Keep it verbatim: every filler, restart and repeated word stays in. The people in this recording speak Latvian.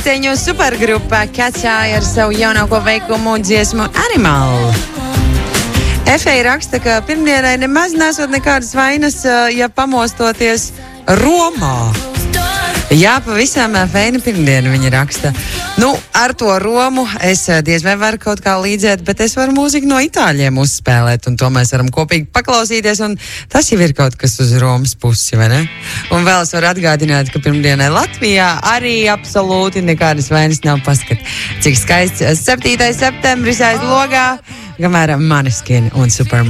Teņu supergrupa Katsāja ar savu jaunāko veikumu dziesmu Animal. Efeja raksta, ka pirmdienai nemaz nesot nekādas vainas, ja pamostoties Romā. Jā, pavisam feina pirmdiena viņa raksta. Nu, ar to Romu es diez vai varu kaut kā līdzēt, bet es varu mūziku no itāļiem uzspēlēt, un to mēs varam kopīgi paklausīties, un tas jau ir kaut kas uz Romas pusi, vai ne? Un vēl es varu atgādināt, ka pirmdienai Latvijā arī absolūti nekādas vainas nav. Paskat, cik skaists septītais septembris aiz logā, kamēr Maneskin un Super